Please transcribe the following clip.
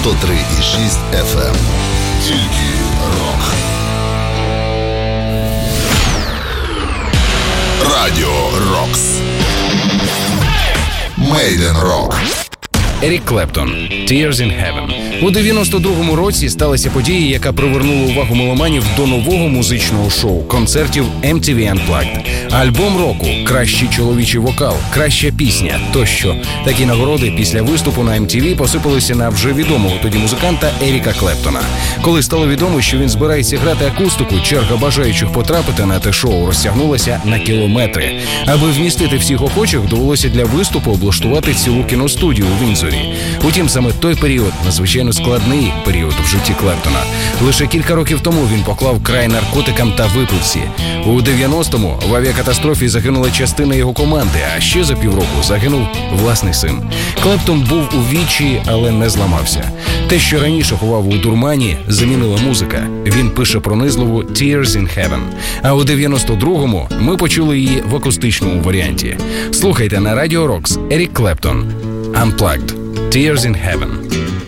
103,6 FM. Тільки рок. Радіо Рокс. Made in Rock. Ерік Клептон, «Tears in Heaven». У 92-му році сталася подія, яка привернула увагу меломанів до нового музичного шоу – концертів MTV Unplugged. Альбом року, кращий чоловічий вокал, краща пісня тощо. Такі нагороди після виступу на MTV посипалися на вже відомого тоді музиканта Еріка Клептона. Коли стало відомо, що він збирається грати акустику, черга бажаючих потрапити на те шоу розтягнулася на кілометри. Аби вмістити всіх охочих, довелося для виступу облаштувати цілу кіностудію у Віндзорі. Утім, саме той період надзвичайно складний період в житті Клептона. Лише кілька років тому він поклав край наркотикам та випивці. У 90-му в авіакатастрофі загинула частина його команди, а ще за півроку загинув власний син. Клептон був у вічі, але не зламався. Те, що раніше ховав у дурмані, замінила музика. Він пише пронизливу «Tears in Heaven». А у 92-му ми почули її в акустичному варіанті. Слухайте на Радіо Рокс Ерік Клептон. Unplugged. Tears in Heaven.